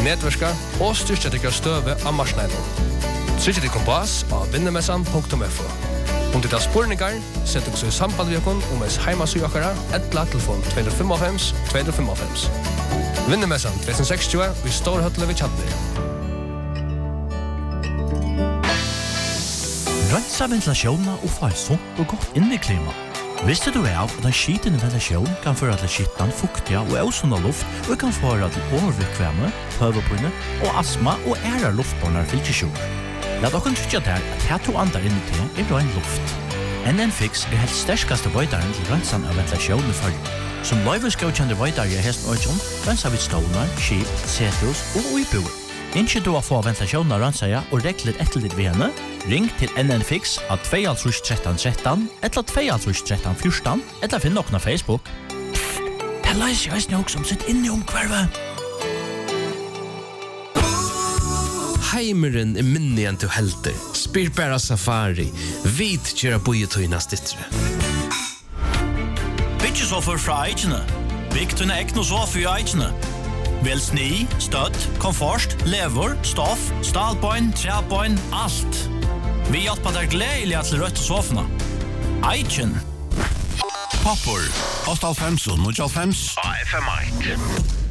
netverska og styrkja dykra støve av marsneiden. Trykja til kompass av vinnemessan.fo. Om det er spurningar, sett dere i samband med dere om ens heimasugakara, etla telefon 255-255. Vinnemessan 2060 i Storhøtle ved Tjadner. Rensa ventilasjoner og få et sunt og godt inneklima. Visste du av at en skitende ventilasjon kan føre til skittan, fuktiga og ausunda luft og kan føre til overkvemme, høvepune og astma og æra luftbornar fylkesjord. Lat dere tryggja der at her to andar inni til rein luft. NN-Fix er helt sterskaste vøydaren til rensan av ventilasjon i følge. Som løyveskjøkjende vøydar i hesten øyjon, rensa vid stålar, skip, setus og uiboer. Innskje du å få ventilasjonen av rensaja og regler etter ditt ved henne, ring til NN-Fix av 21313 eller 21314 eller finn nokna Facebook. Det leis jeg veist nok som sitt inni omkvarvet. Heimeren er minnig enn du helter. Spyr bara Safari. Vit kjera bojetøyna stittre. Bytje så for fra eikene. Bygg tunne ekno så for eikene. Vel sni, støtt, komfort, lever, stoff, stalpoint, trepoint, alt. Vi hjelper deg gledelig til rødt sofna. Eiken. Poppor, 8.5 og 0.5 FM1.